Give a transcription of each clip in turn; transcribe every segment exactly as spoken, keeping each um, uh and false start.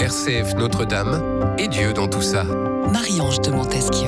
R C F Notre-Dame et Dieu dans tout ça. Marie-Ange de Montesquieu.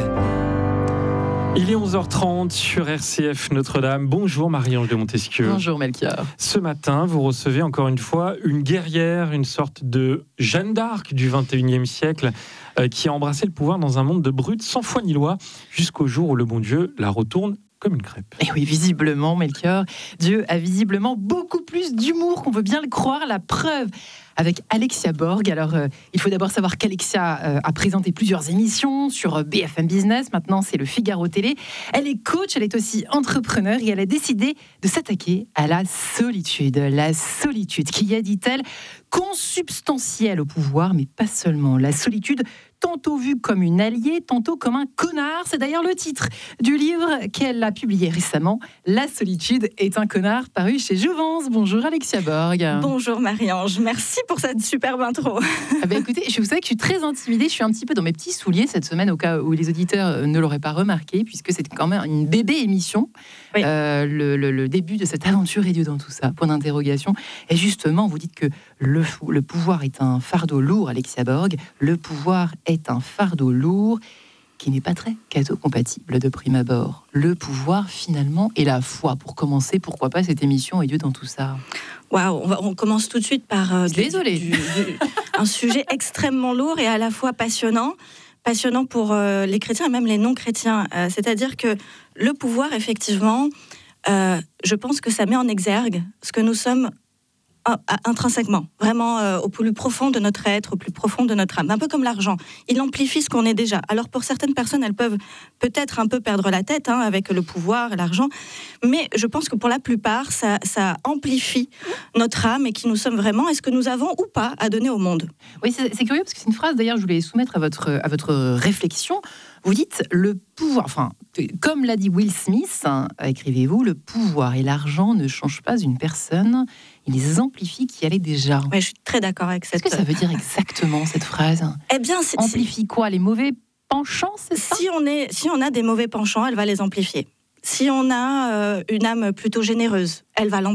Il est onze heures trente sur R C F Notre-Dame. Bonjour Marie-Ange de Montesquieu. Bonjour Melchior. Ce matin, vous recevez encore une fois une guerrière, une sorte de Jeanne d'Arc du vingt et unième siècle euh, qui a embrassé le pouvoir dans un monde de brutes sans foi ni loi jusqu'au jour où le bon Dieu la retourne comme une crêpe. Et oui, visiblement, Melchior, Dieu a visiblement beaucoup plus d'humour qu'on veut bien le croire. La preuve avec Alexia Borg. Alors, euh, il faut d'abord savoir qu'Alexia euh, a présenté plusieurs émissions sur B F M Business. Maintenant, c'est le Figaro Télé. Elle est coach, elle est aussi entrepreneur et elle a décidé de s'attaquer à la solitude. La solitude qui est, dit-elle, consubstantielle au pouvoir, mais pas seulement. La solitude, tantôt vue comme une alliée, tantôt comme un connard. C'est d'ailleurs le titre du livre qu'elle a publié récemment. La solitude est un connard, paru chez Jouvence. Bonjour Alexia Borg. Bonjour Marie-Ange, merci pour cette superbe intro. Ah bah écoutez, je vous savez que je suis très intimidée, je suis un petit peu dans mes petits souliers cette semaine, au cas où les auditeurs ne l'auraient pas remarqué, puisque c'était quand même une bébé émission, oui. euh, le, le, le début de cette aventure et Dieu dans tout ça, point d'interrogation. Et justement, vous dites que le, le pouvoir est un fardeau lourd, Alexia Borg, le pouvoir est un fardeau lourd qui n'est pas très catho-compatible de prime abord. Le pouvoir, finalement, et la foi. Pour commencer, pourquoi pas cette émission et Dieu dans tout ça? Waouh, on, on commence tout de suite par euh, du, Désolée. Du, du, un sujet extrêmement lourd et à la fois passionnant. Passionnant pour euh, les chrétiens et même les non-chrétiens. Euh, c'est-à-dire que le pouvoir, effectivement, euh, je pense que ça met en exergue ce que nous sommes intrinsèquement, vraiment euh, au plus profond de notre être, au plus profond de notre âme. Un peu comme l'argent, il amplifie ce qu'on est déjà. Alors pour certaines personnes, elles peuvent peut-être un peu perdre la tête hein, avec le pouvoir et l'argent, mais je pense que pour la plupart, ça, ça amplifie notre âme et qui nous sommes vraiment, et ce que nous avons ou pas à donner au monde. Oui, c'est, c'est curieux parce que c'est une phrase, d'ailleurs, je voulais soumettre à votre, à votre réflexion. Vous dites le pouvoir, enfin, comme l'a dit Will Smith, hein, écrivez-vous, le pouvoir et l'argent ne changent pas une personne, ils les amplifient qui allait déjà. Oui, je suis très d'accord avec cette... Qu'est-ce que ça veut dire exactement, cette phrase? Eh bien, c'est, amplifie quoi? Les mauvais penchants, c'est ça? Si on est, si on a des mauvais penchants, elle va les amplifier. Si on a euh, une âme plutôt généreuse, elle va l'amplifier.